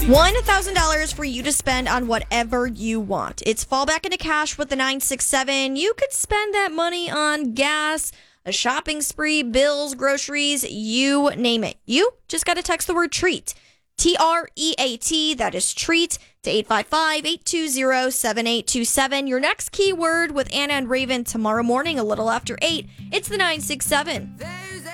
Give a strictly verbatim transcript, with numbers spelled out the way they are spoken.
one thousand dollars for you to spend on whatever you want. It's fall back into cash with the nine six seven. You could spend that money on gas, a shopping spree, bills, groceries, you name it. You just got to text the word treat. T R E A T, that is treat, to eight five five, eight two zero, seven eight two seven. Your next keyword with Anna and Raven tomorrow morning, a little after eight. It's the nine six seven.